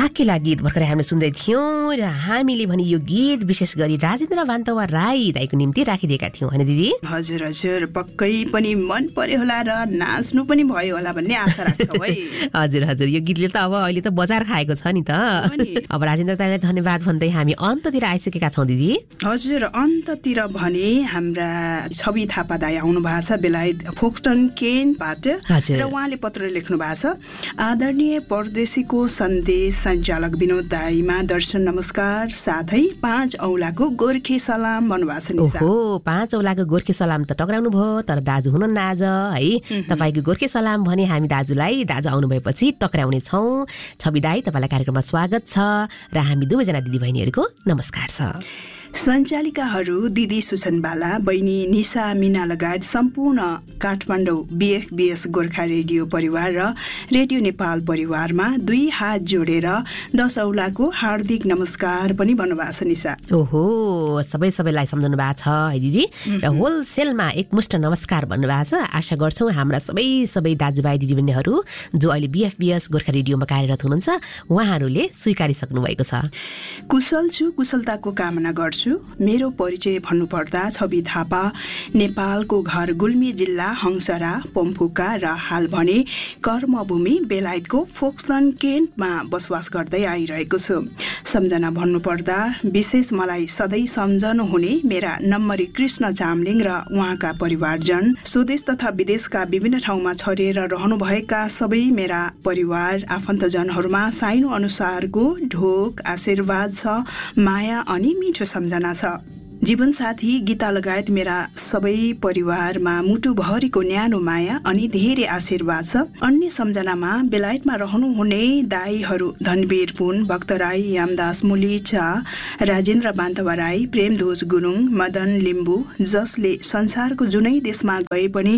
आकेला गीत भर्खरै हामीले सुन्दै थियौँ र हामीले भने यो गीत विशेष गरी राजेन्द्र बान्तवा राई दाइको निम्ति राखिदिएका थियौँ हैन दिदी? हजुर हजुर, पक्कै पनि मन पर्यो होला र नाच्नु पनि भयो होला भन्ने आशा राख्छौँ है। हजुर हजुर, यो गीतले त अब अहिले त बजार खाएको छ नि त। अब राजेन्द्र दाइलाई धन्यवाद भन्दै हामी अन्ततिर आइसकेका छौँ दिदी। हजुर, अन्ततिर भने हाम्रा छवि थापा दाइ आउनु भएको छ बेलायत फोक्सटन केनबाट र उहाँले पत्र लेख्नु भएको छ। आदरणीय परदेशीको सन्देश सञ्चालक विनोद दाइमा दर्शन नमस्कार, साथै 5 औँलाको गोर्खे सलाम भन्नुभएको छ निशा। ओहो, 5 औँलाको गोर्खे सलाम त टक्राउनु भयो, तर दाजु हुनुहुन्न आज है। तपाईको गोर्खे सलाम भने हामी दाजु आउनु भएपछि टक्राउने छौँ। छवि दाइ, तपाईलाई कार्यक्रममा स्वागत छ र हामी दुवैजना दिदीबहिनीहरूको नमस्कार छ। सञ्चालिकाहरू दिदी सुसन बाला, बहिनी निशा मिना लगायत सम्पूर्ण काठमाडौँ BFBS गोर्खा रेडियो परिवार र रेडियो नेपाल परिवारमा 2 हात जोडेर 10 औँलाको हार्दिक नमस्कार पनि भन्नुभएको छ निशा। ओहो, सबैलाई सम्झाउनु भएको छ है दिदी र होलसेलमा एकमुष्ट नमस्कार भन्नुभएको छ। आशा गर्छौँ हाम्रा सबै दाजुभाइ दिदीबहिनीहरू जो अहिले BFBS गोर्खा रेडियोमा कार्यरत हुनुहुन्छ उहाँहरूले स्वीकारिसक्नु भएको छ। कुशल छु, कुशलताको कामना गर्छु। मेरो परिचय भन्नुपर्दा छवि थापा, नेपालको घर गुल्मी जिल्ला हङसरा पम्फुका र हाल भने कर्मभूमि बेलायतको फोक्सन केन्टमा बसोबास गर्दै आइरहेको छु। सम्झना भन्नुपर्दा विशेष मलाई सधैँ सम्झनु हुने मेरा नम्बरी कृष्ण चामलिङ र उहाँका परिवारजन, स्वदेश तथा विदेशका विभिन्न ठाउँमा छरिएर रहनुभएका सबै मेरा परिवार आफन्तजनहरूमा साइनो अनुसारको ढोक आशीर्वाद छ, माया अनि मिठो सम्झना छ। जीवनसाथी गीता लगायत मेरा सबै परिवारमा मुटुभरिको न्यानो माया अनि धेरै आशीर्वाद छ। अन्य सम्झनामा बेलायतमा रहनुहुने दाईहरू धनवीर पुन, भक्त राई, यामदास मुलिचा, राजेन्द्र बान्तवा राई, प्रेमध्वज गुरुङ, मदन लिम्बू, जसले संसारको जुनै देशमा गए पनि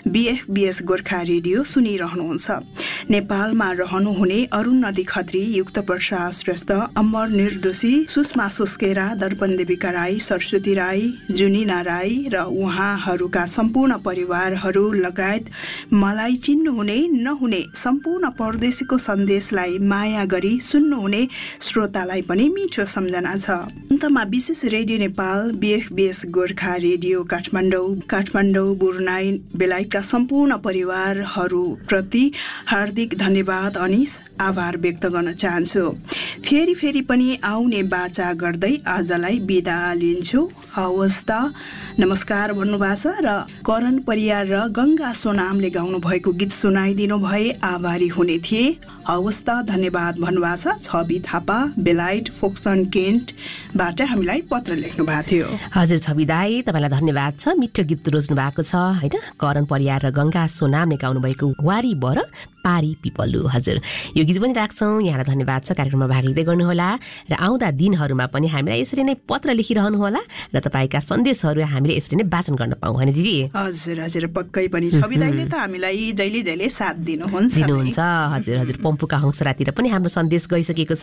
BFBS गोर्खा रेडियो सुनिरहनुहुन्छ। नेपालमा रहनुहुने अरुण नदी खत्री, युक्त प्रसाद श्रेष्ठ, अमर निर्दोषी, सुषमा सुस्केरा, दर्पण देविका राई, सरस्वती राई, जुनिना राई र उहाँहरूका सम्पूर्ण परिवारहरू लगायत मलाई चिन्नुहुने नहुने सम्पूर्ण परदेशीको सन्देशलाई माया गरी सुन्नुहुने श्रोतालाई पनि मिठो सम्झना छ। अन्तमा विशेष radio Nepal BFBS Gorkha radio Kathmandu बुर्नाई बेलायतका सम्पूर्ण परिवारहरूप्रति हार्दिक धन्यवाद अनि आभार व्यक्त गर्न चाहन्छु। फेरि पनि आउने बाचा गर्दै आजलाई बिदा लिन्छु। हवस् त, नमस्कार भन्नुभएको छ र करण परियार र गङ्गा सोनामले गाउनु भएको गीत सुनाइदिनु भए आभारी हुने थिए। हवस् त, धन्यवाद भन्नुभएको छ। छवि थापा बेलायत फोक्सन केन्टबाट हामीलाई पत्र लेख्नु भएको थियो। हजुर छवि दाई, तपाईँलाई धन्यवाद छ। मिठो गीत रोज्नु भएको छ होइन। करण परियार र गङ्गा सोनामले गाउनु भएको वारी बर पारी पिपलु। हजुर, यो गीत पनि राख्छौँ। यहाँलाई धन्यवाद छ कार्यक्रममा भाग लिँदै गर्नुहोला र आउँदा दिनहरूमा पनि हामीलाई यसरी नै पत्र लेखिरहनु होला र तपाईँका सन्देशहरू हामीले यसरी नै वाचन गर्न पाऊँ होइन दिदी? हजुर हजुर, पक्कै पनि। छवि दाइले त हामीलाई जहिले साथ दिनुहुन्छ। हजुर, पम्फुका हङसरातिर पनि हाम्रो सन्देश पुगिसकेको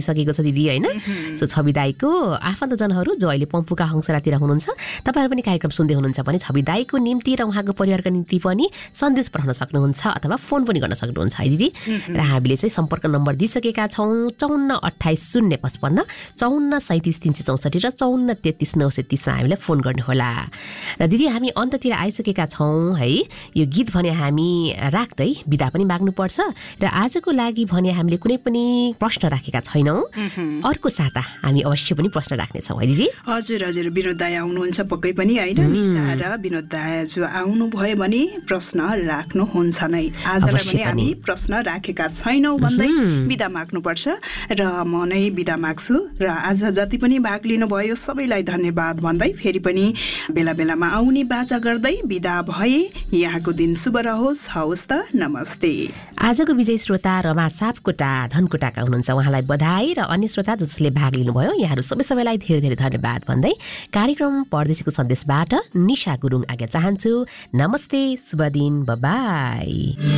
छ दिदी होइन। सो छवि दाइको आफन्तजनहरू जो अहिले पम्फुका हङसरातिर हुनुहुन्छ तपाईँहरू पनि कार्यक्रम सुन्दै हुनुहुन्छ भने छवि दाइको निम्ति र उहाँको परिवारको निम्ति पनि सन्देश पठाउन सक्नुहुन्छ अथवा फोन पनि गर्न सक्नुहुन्छ है दिदी। र हामीले चाहिँ सम्पर्क नम्बर दिइसकेका छौँ 54 28 055 54 37 364 र 54 33 930 मा हामीलाई फोन गर्नुहोला। र दिदी हामी अन्ततिर आइसकेका छौँ है। यो गीत भने हामी राख्दै बिदा पनि माग्नुपर्छ र आजको लागि भने हामीले कुनै पनि प्रश्न राखेका छैनौँ। अर्को साता हामी अवश्य पनि प्रश्न राख्नेछौँ है दिदी। हजुर, विनोद दाइ आउनुहुन्छ पक्कै पनि होइन। निशा र विनोद दाइ जो आउनुभयो भने प्रश्न राख्नुहुन्छ नै। आजलाई पनि हामी प्रश्न राखेका छैनौँ भन्दै बिदा माग्नुपर्छ र म नै बिदा माग्छु। र आज जति पनि भाग लिनुभयो सबैलाई धन्यवाद भन्दै फेरि पनि बेलामा आउने बाचा गर्दै बिदा भए। यहाँको दिन शुभ रहोस्। हवस् त, नमस्ते। आजको विजय श्रोता रमा सापकोटा धनकोटाका हुनुहुन्छ, उहाँलाई बधाई र अन्य श्रोता जसले भाग लिनुभयो यहाँहरू सबैलाई धेरै धन्यवाद भन्दै कार्यक्रम परदेशीको सन्देशबाट निशा गुरुङ आज्ञा चाहन्छु। नमस्ते, शुभ दिन, बाइ।